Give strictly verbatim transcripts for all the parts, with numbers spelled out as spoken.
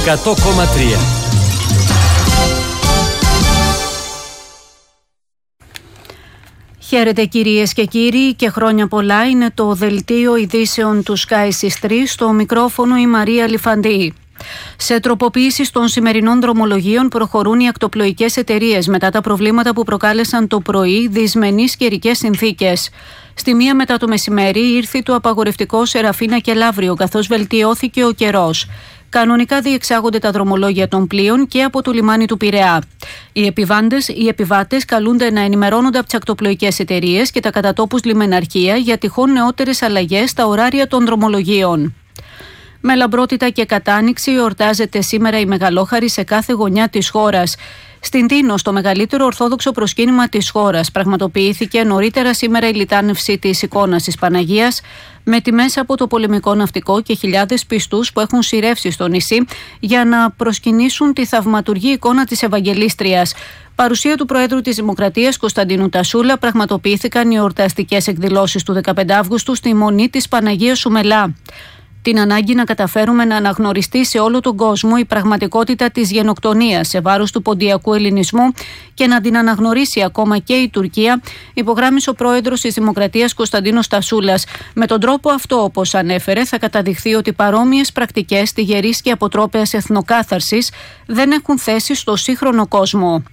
εκατό κόμμα τρία. Χαίρετε κυρίες και κύριοι και χρόνια πολλά. Είναι το δελτίο ειδήσεων του Sky στις τρεις. Στο μικρόφωνο η Μαρία Λιφαντή. Σε τροποποιήσεις των σημερινών δρομολογίων προχωρούν οι ακτοπλοϊκές εταιρείες μετά τα προβλήματα που προκάλεσαν το πρωί δυσμενείς καιρικές συνθήκες. Στη μία μετά το μεσημέρι ήρθε το απαγορευτικό σε Ραφίνα και Λαύριο, καθώς βελτιώθηκε ο καιρός. Κανονικά διεξάγονται τα δρομολόγια των πλοίων και από το λιμάνι του Πειραιά. Οι επιβάτες, οι επιβάτες καλούνται να ενημερώνονται από τις ακτοπλοϊκές εταιρείες και τα κατατόπους λιμεναρχεία για τυχόν νεότερες αλλαγές στα ωράρια των δρομολογίων. Με λαμπρότητα και κατάνοιξη εορτάζεται σήμερα η Μεγαλόχαρη σε κάθε γωνιά της χώρας. Στην Τίνος, το μεγαλύτερο ορθόδοξο προσκύνημα της χώρας, πραγματοποιήθηκε νωρίτερα σήμερα η λιτάνευση της εικόνας της Παναγίας, με τιμές από το πολεμικό ναυτικό και χιλιάδες πιστούς που έχουν σειρεύσει στο νησί για να προσκυνήσουν τη θαυματουργή εικόνα της Ευαγγελίστριας. Παρουσία του Προέδρου της Δημοκρατίας Κωνσταντίνου Τασούλα, πραγματοποιήθηκαν οι εορταστικές εκδηλώσεις του δεκαπέντε Αυγούστου στη Μονή της Παναγίας Σουμελά. Την ανάγκη να καταφέρουμε να αναγνωριστεί σε όλο τον κόσμο η πραγματικότητα της γενοκτονίας σε βάρος του ποντιακού ελληνισμού και να την αναγνωρίσει ακόμα και η Τουρκία, υπογράμμισε ο πρόεδρος της Δημοκρατίας Κωνσταντίνος Τασούλας. Με τον τρόπο αυτό, όπως ανέφερε, θα καταδειχθεί ότι παρόμοιες πρακτικές στιγερής και αποτρόπαιας εθνοκάθαρσης δεν έχουν θέση στο σύγχρονο κόσμο.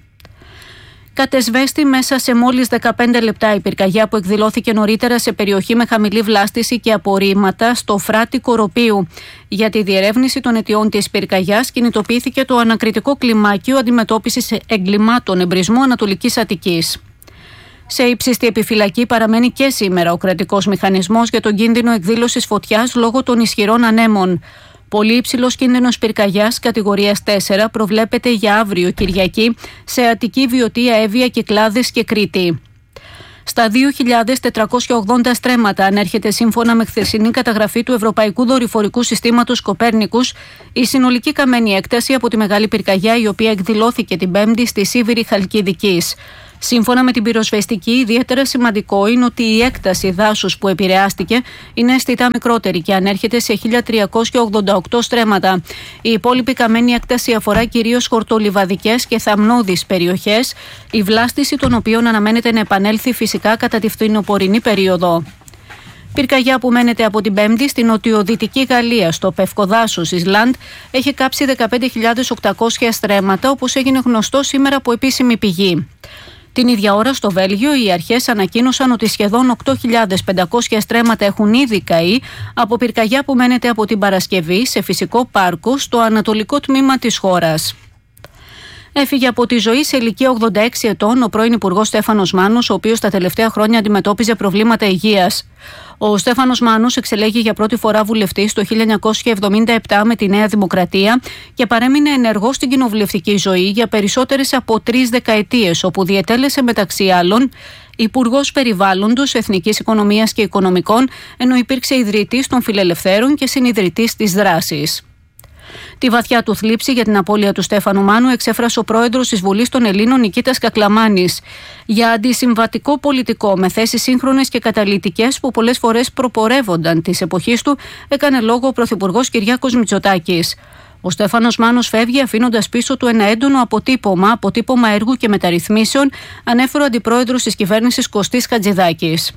Κατεσβέστη μέσα σε μόλις δεκαπέντε λεπτά η πυρκαγιά που εκδηλώθηκε νωρίτερα σε περιοχή με χαμηλή βλάστηση και απορρίμματα στο Φράτη Κοροπίου. Για τη διερεύνηση των αιτιών της πυρκαγιάς κινητοποιήθηκε το ανακριτικό κλιμάκιο αντιμετώπισης εγκλημάτων εμπρισμού Ανατολικής Αττικής. Σε ύψιστη επιφυλακή παραμένει και σήμερα ο κρατικός μηχανισμός για τον κίνδυνο εκδήλωσης φωτιάς λόγω των ισχυρών ανέμων. Πολύ υψηλός κίνδυνος πυρκαγιάς κατηγορίας τέσσερα προβλέπεται για αύριο Κυριακή σε Αττική, Βιωτία, Εύβοια, Κυκλάδες και Κρήτη. Στα δύο χιλιάδες τετρακόσια ογδόντα στρέμματα ανέρχεται σύμφωνα με χθεσινή καταγραφή του Ευρωπαϊκού Δορυφορικού Συστήματος Κοπέρνικους η συνολική καμένη έκταση από τη μεγάλη πυρκαγιά η οποία εκδηλώθηκε την Πέμπτη στη Σίβηρη Χαλκιδικής. Σύμφωνα με την πυροσβεστική, ιδιαίτερα σημαντικό είναι ότι η έκταση δάσους που επηρεάστηκε είναι αισθητά μικρότερη και ανέρχεται σε χίλια τριακόσια ογδόντα οκτώ στρέμματα. Η υπόλοιπη καμένη έκταση αφορά κυρίως χορτολιβαδικές και θαμνώδεις περιοχές, η βλάστηση των οποίων αναμένεται να επανέλθει φυσικά κατά τη φθινοπορεινή περίοδο. Πυρκαγιά που μένεται από την Πέμπτη στην νοτιοδυτική Γαλλία, στο Πευκοδάσος Ισλάντ, έχει κάψει δεκαπέντε χιλιάδες οκτακόσια στρέμματα, όπως έγινε γνωστό σήμερα από επίσημη πηγή. Την ίδια ώρα στο Βέλγιο οι αρχές ανακοίνωσαν ότι σχεδόν οκτώ χιλιάδες πεντακόσια στρέμματα έχουν ήδη καεί από πυρκαγιά που μένεται από την Παρασκευή σε φυσικό πάρκο στο ανατολικό τμήμα της χώρας. Έφυγε από τη ζωή σε ηλικία ογδόντα έξι ετών ο πρώην Υπουργός Στέφανος Μάνος, ο οποίος τα τελευταία χρόνια αντιμετώπιζε προβλήματα υγείας. Ο Στέφανος Μάνος εξελέγει για πρώτη φορά βουλευτής το χίλια εννιακόσια εβδομήντα επτά με τη Νέα Δημοκρατία και παρέμεινε ενεργός στην κοινοβουλευτική ζωή για περισσότερες από τρεις δεκαετίες, όπου διετέλεσε μεταξύ άλλων Υπουργός Περιβάλλοντος, Εθνικής Οικονομίας και Οικονομικών, ενώ υπήρξε ιδρυτής των Φιλελευθέρων και συνιδρυτής της Δράσης. Τη βαθιά του θλίψη για την απώλεια του Στέφανου Μάνου εξέφρασε ο πρόεδρος της Βουλής των Ελλήνων Νικήτας Κακλαμάνης. Για αντισυμβατικό πολιτικό με θέσεις σύγχρονες και καταλυτικές που πολλές φορές προπορεύονταν της εποχής του, έκανε λόγο ο πρωθυπουργός Κυριάκος Μητσοτάκης. Ο Στέφανος Μάνος φεύγει αφήνοντας πίσω του ένα έντονο αποτύπωμα, αποτύπωμα έργου και μεταρρυθμίσεων, ανέφερε ο αντιπρόεδρος της κυβέρνησης Κωστής Χατζηδάκης.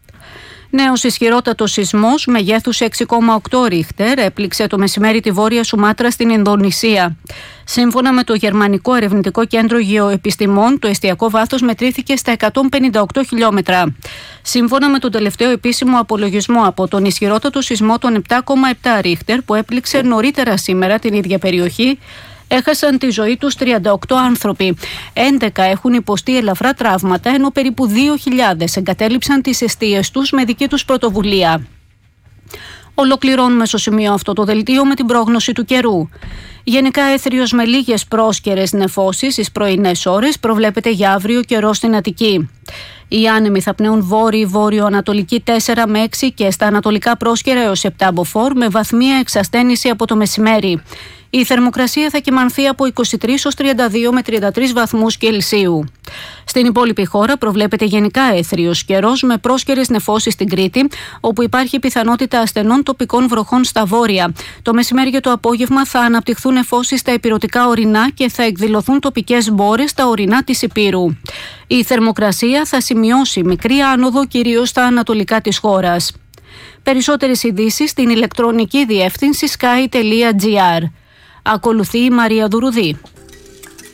Νέος ισχυρότατος σεισμός μεγέθους έξι κόμμα οκτώ ρίχτερ έπληξε το μεσημέρι τη Βόρεια Σουμάτρα στην Ινδονησία. Σύμφωνα με το Γερμανικό Ερευνητικό Κέντρο Γεωεπιστημών, το εστιακό βάθος μετρήθηκε στα εκατόν πενήντα οκτώ χιλιόμετρα. Σύμφωνα με τον τελευταίο επίσημο απολογισμό από τον ισχυρότατο σεισμό των επτά κόμμα επτά ρίχτερ που έπληξε νωρίτερα σήμερα την ίδια περιοχή, έχασαν τη ζωή τους τριάντα οκτώ άνθρωποι. έντεκα έχουν υποστεί ελαφρά τραύματα, ενώ περίπου δύο χιλιάδες εγκατέλειψαν τις εστίες τους με δική τους πρωτοβουλία. Ολοκληρώνουμε στο σημείο αυτό το δελτίο με την πρόγνωση του καιρού. Γενικά έθριος με λίγες πρόσκαιρες νεφώσεις στις πρωινές ώρες προβλέπεται για αύριο καιρό στην Αττική. Οι άνεμοι θα πνέουν βόρειο-βόρειο-ανατολική τέσσερα με έξι και στα ανατολικά πρόσκαιρα έως επτά μποφόρ με βαθμία εξασθένηση από το μεσημέρι. Η θερμοκρασία θα κυμανθεί από είκοσι τρεις έως τριάντα δύο με τριάντα τρεις βαθμούς Κελσίου. Στην υπόλοιπη χώρα προβλέπεται γενικά έθριος καιρός με πρόσκαιρες νεφώσεις στην Κρήτη, όπου υπάρχει πιθανότητα ασθενών τοπικών βροχών στα βόρεια. Το μεσημέρι και το απόγευμα θα αναπτυχθούν νεφώσεις στα ηπειρωτικά ορεινά και θα εκδηλωθούν τοπικές μπόρες στα ορεινά της Ηπείρου. Η θερμοκρασία θα σημειώσει μικρή άνοδο κυρίως στα ανατολικά της χώρας. Περισσότερες ειδήσεις στην ηλεκτρονική διεύθυνση sky τελεία gr. Ακολουθεί η Μαρία Δουρουδή.